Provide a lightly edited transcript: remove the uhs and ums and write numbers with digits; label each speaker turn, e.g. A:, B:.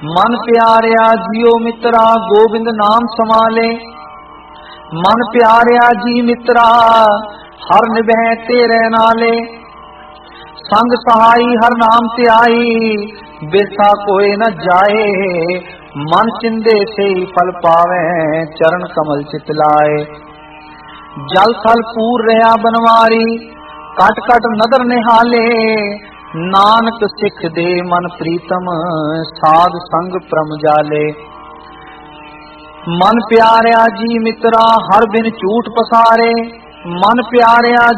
A: मन प्यारिया जियो मित्रा गोबिंद नाम समाले। मन प्यारिया जी मित्रा हर निभै तेरे नाले। संग सहाई हर नाम त्याई बिरसा कोई न जाए। मन चिंदे से ही फल पावे चरण कमल चितलाए। जल थल पूर रहा बनवारी कट कट नदर निहाले। नानक सिख दे मन प्रीतम साध संग प्रम जाले। मन प्यारिया जी मित्रा हर बिन झूठ पसारे। मन प्यारिया